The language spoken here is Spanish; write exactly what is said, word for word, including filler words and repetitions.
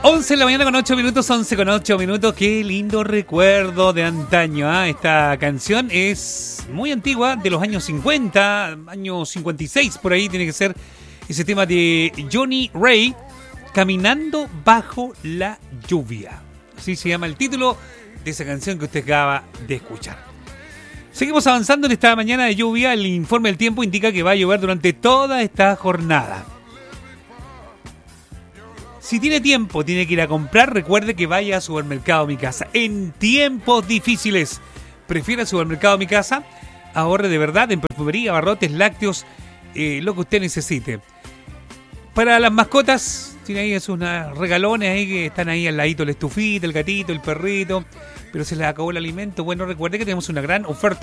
once de la mañana con ocho minutos, once con ocho minutos. Qué lindo recuerdo de antaño, ¿eh? Esta canción es muy antigua, de los años cincuenta, años cincuenta y seis, por ahí tiene que ser ese tema de Johnny Ray, Caminando bajo la lluvia. Así se llama el título de esa canción que usted acaba de escuchar. Seguimos avanzando en esta mañana de lluvia. El informe del tiempo indica que va a llover durante toda esta jornada. Si tiene tiempo, tiene que ir a comprar, recuerde que vaya a Supermercado Mi Casa. En tiempos difíciles, prefiera Supermercado Mi Casa. Ahorre de verdad en perfumería, abarrotes, lácteos, eh, lo que usted necesite. Para las mascotas, tiene ahí esos regalones ahí que están ahí al ladito, el estufito, el gatito, el perrito, pero se les acabó el alimento. Bueno, recuerde que tenemos una gran oferta